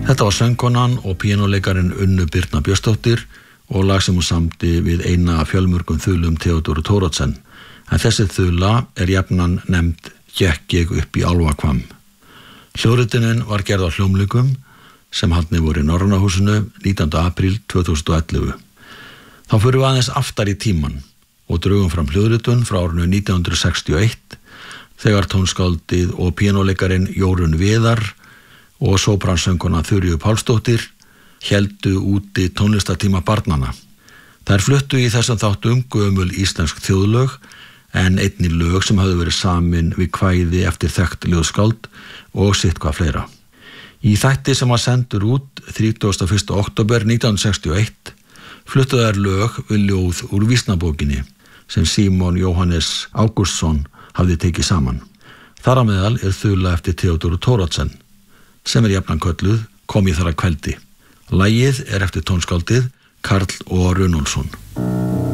Þetta var söngkonan og píanóleikarinn Unnu Birna Björnsdóttir og lag sem hún samdi við eina af fjölmörgum þulum Theodóru Thoroddsen. En þessi þula jafnan nefnd Gekk ég upp í Álfahvamm. Hljóðritunin var gerð á hljómleikum sem haldnir voru í Norrænahúsinu 19. apríl 2011. Þá förum við aðeins aftar í tíman og drögum fram hljóðritun frá árinu 1961 þegar tónskáldið og píanóleikarinn Jórunn Viðar og sópransöngkona Þuríður Pálsdóttir héldu úti tónlistartíma barnanna. Þær fluttu í þessum þáttum gömul íslensk þjóðlög en einnig lög sem hafði verið samin við kvæði eftir þekkt ljóðskáld og sitthvað fleira. Í þætti sem var sendur út 31. október 1961 fluttu þær lög við ljóð úr vísnabókinni sem Símon Jóhannes Ágústsson hafði tekið saman. Þar á meðal þula eftir Theodóru Thoroddsen sem jafnan kölluð Kom ég þar að kveldi. Lagið eftir tónskáldið Karl O. Runólfsson.